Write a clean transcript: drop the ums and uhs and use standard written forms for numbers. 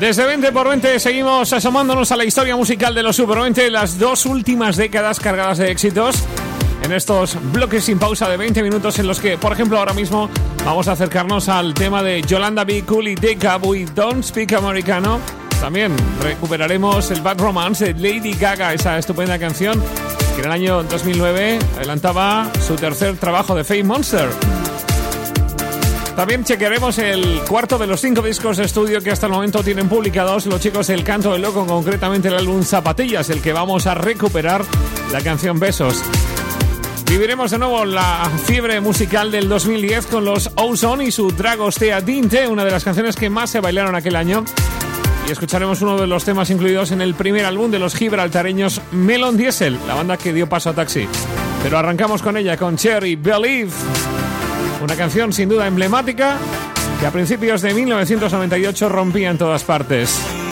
Desde 20x20 seguimos asomándonos a la historia musical de los Super 20, las dos últimas décadas cargadas de éxitos, en estos bloques sin pausa de 20 minutos en los que, por ejemplo, ahora mismo vamos a acercarnos al tema de Yolanda B. Cool y Deka with Don't Speak Americano. También recuperaremos el Bad Romance de Lady Gaga, esa estupenda canción que en el año 2009 adelantaba su tercer trabajo de Fame Monster. También chequearemos el cuarto de los 5 discos de estudio que hasta el momento tienen publicados los chicos del Canto del Loco, concretamente el álbum Zapatillas, el que vamos a recuperar, la canción Besos. Viviremos de nuevo la fiebre musical del 2010 con los Ozone y su Dragostea Dinte, una de las canciones que más se bailaron aquel año. Y escucharemos uno de los temas incluidos en el primer álbum de los gibraltareños Melon Diesel, la banda que dio paso a Taxi. Pero arrancamos con ella, con Cherry Believe. Una canción sin duda emblemática que a principios de 1998 rompía en todas partes.